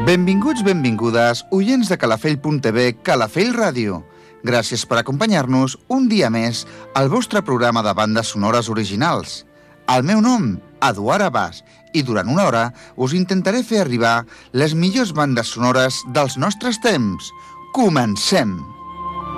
Benvinguts, benvingudes, oients de Calafell.tv, Calafell Ràdio. Gràcies per acompanyar-nos un dia més al vostre programa de bandes sonores originals. El meu nom, Eduard Abbas, i durant una hora us intentaré fer arribar les millors bandes sonores dels nostres temps. Comencem!